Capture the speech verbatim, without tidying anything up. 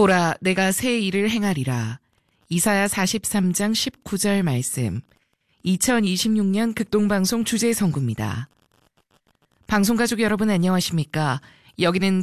보라, 내가 새 일을 행하리라. 이사야 사십삼 장 십구 절 말씀. 이천이십육 년 극동방송 주제 선구입니다. 방송가족 여러분 안녕하십니까? 여기는